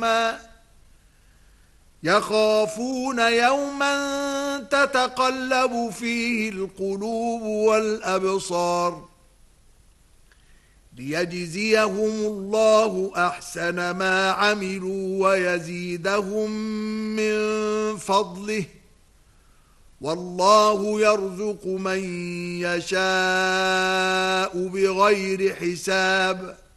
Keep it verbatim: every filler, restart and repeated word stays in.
يخافون يوما تتقلب فيه القلوب والأبصار ليجزيهم الله أحسن ما عملوا ويزيدهم من فضله والله يرزق من يشاء بغير حساب.